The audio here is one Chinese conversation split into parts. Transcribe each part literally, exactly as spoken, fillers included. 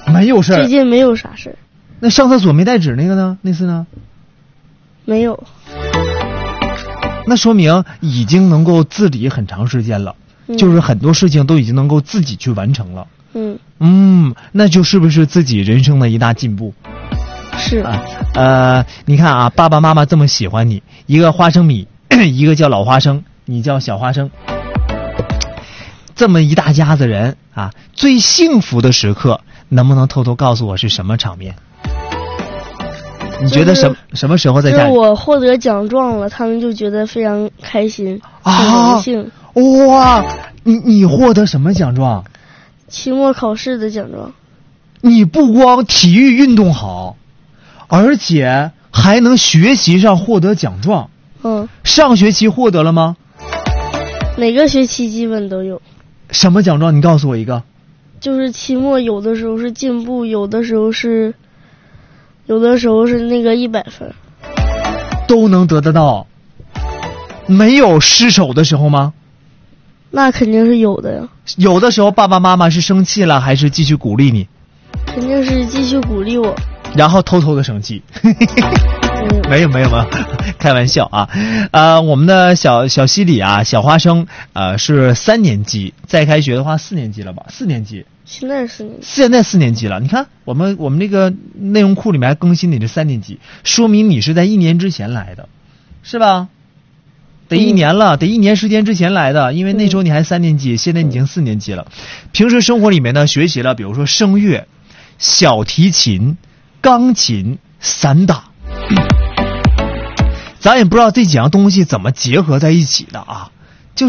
没有事儿。 最近没有啥事儿。 那上厕所没带纸那个呢？那次呢？ 没有。 那说明已经能够自理很长时间了， 嗯、 就是很多事情都已经能够自己去完成了。 嗯嗯，那就是不是自己人生的一大进步？ 是啊，呃，你看啊，爸爸妈妈这么喜欢你，一个花生米，一个叫老花生，你叫小花生，这么一大家子人啊，最幸福的时刻，能不能偷偷告诉我是什么场面？你觉得什、就是、什么时候在家里？ 就是我获得奖状了，他们就觉得非常开心， 啊、 很荣幸。 哇，你你获得什么奖状？ 期末考试的奖状。 你不光体育运动好，而且还能学习上获得奖状。 嗯。 上学期获得了吗？ 每个学期基本都有。 什么奖状？你告诉我一个。 就是期末有的时候是进步，有的时候是。有的时候是那个一百分， 都能得得到，没有失手的时候吗？ 那肯定是有的呀。 有的时候爸爸妈妈是生气了，还是继续鼓励你？ 肯定是继续鼓励我， 然后偷偷的生气。 嗯、 没有没有没有，开玩笑啊。呃，我们的小小西里啊，小花生，呃，是三年级，再开学的话四年级了吧？四年级。 现在是四年级， 现在四年级了。你看，我们我们那个内容库里面还更新你是三年级，说明你是在一年之前来的，是吧？得一年了，嗯、得一年时间之前来的，因为那时候你还三年级，嗯、现在你已经四年级了。平时生活里面呢，学习了，比如说声乐、小提琴、钢琴、散打，嗯、咱也不知道这几样东西怎么结合在一起的啊。就是，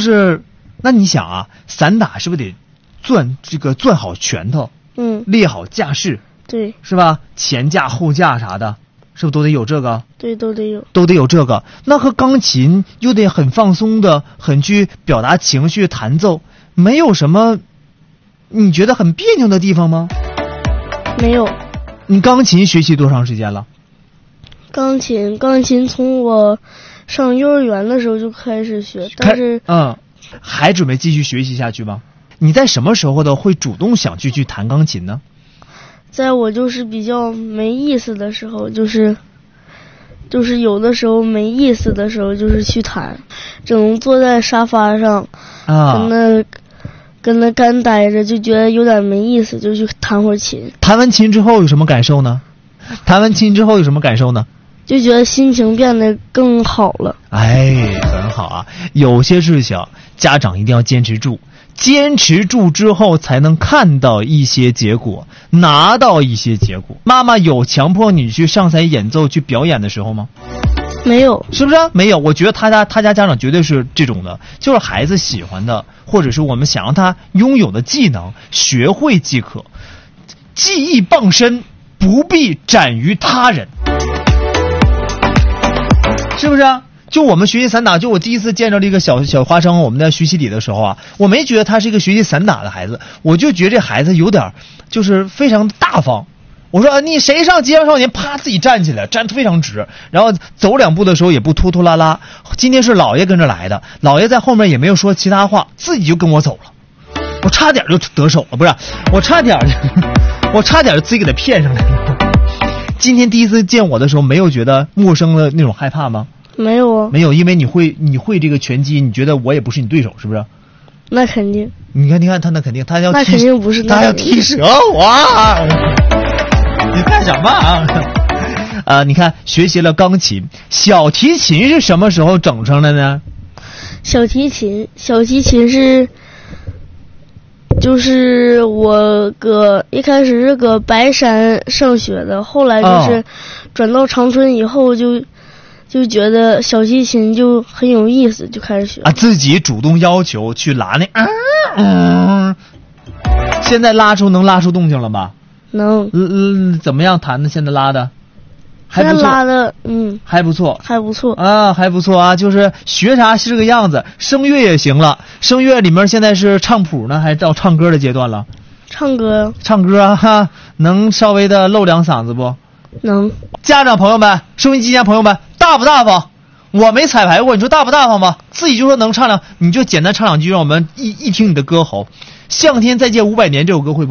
那你想啊，散打是不是得？攥这个攥好拳头， 嗯， 列好架势， 对， 是吧？前架后架啥的，是不是都得有这个？ 对，都得有， 都得有这个。那和钢琴又得很放松的，很去表达情绪弹奏，没有什么你觉得很别扭的地方吗？ 没有。 你钢琴学习多长时间了？ 钢琴，钢琴从我上幼儿园的时候就开始学，但是嗯，还准备继续学习下去吗？你在什么时候的会主动想去去弹钢琴呢？ 在我就是比较没意思的时候，就是就是有的时候没意思的时候，就是去弹，只能坐在沙发上啊，跟那跟那干待着，就觉得有点没意思，就去弹会儿琴。 弹完琴之后有什么感受呢？弹完琴之后有什么感受呢？ 就觉得心情变得更好了。 哎，很好啊！有些事情家长一定要坚持住。坚持住之后才能看到一些结果，拿到一些结果。妈妈有强迫你去上台演奏去表演的时候吗？ 没有。 是不是、啊、没有？我觉得他家他家家长绝对是这种的，就是孩子喜欢的，或者是我们想让他拥有的技能学会即可，技艺傍身，不必展于他人，是不是啊？就我们学习散打，就我第一次见着这个小小花生，我们在学习里的时候啊，我没觉得他是一个学习散打的孩子，我就觉得这孩子有点就是非常大方。我说、啊、你谁上街上少年，啪自己站起来，站得非常直，然后走两步的时候也不拖拖拉拉。今天是姥爷跟着来的，姥爷在后面也没有说其他话，自己就跟我走了，我差点就得手了，不是，我差点我差点就自己给他骗上来了。今天第一次见我的时候，没有觉得陌生的那种害怕吗？ 没有啊， 没有，因为你会你会这个拳击，你觉得我也不是你对手，是不是？ 那肯定。 你看，你看他那肯定，他要那肯定不是， 他要踢蛇我。你干什么啊？啊，你看，学习了钢琴，小提琴是什么时候整上的呢？ 小提琴，小提琴是，就是我搁一开始是搁白山上学的，后来就是转到长春以后就。就觉得小提琴就很有意思，就开始学啊，自己主动要求去拉那，嗯嗯，现在拉出能拉出动静了吧？ 能。 嗯嗯，怎么样弹的？现在拉的还不错。 现在拉的嗯还不错， 还不错啊，还不错啊，就是学啥是个样子，声乐也行了。声乐里面现在是唱谱呢，还是到唱歌的阶段了？ 唱歌。 唱歌啊，哈，能稍微的露两嗓子不？ 能。 家长朋友们，收音机前朋友们，大不大方？我没彩排过，你说大不大方吧？自己就说能唱两，你就简单唱两句，让我们一一听你的歌喉。向天再借五百年这首歌会不会？